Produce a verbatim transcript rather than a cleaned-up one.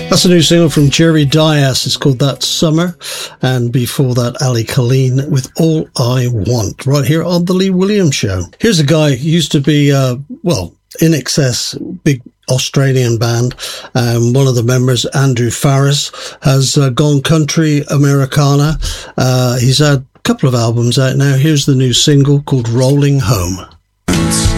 That's a new single from Jerry Dias. It's called That Summer. And before that, Ali Colleen with All I Want, right here on The Lee Williams Show. Here's a guy who used to be, uh, well, In Excess, big Australian band. Um, one of the members, Andrew Farris, has uh, gone country Americana. Uh, he's had a couple of albums out now. Here's the new single called Rolling Home.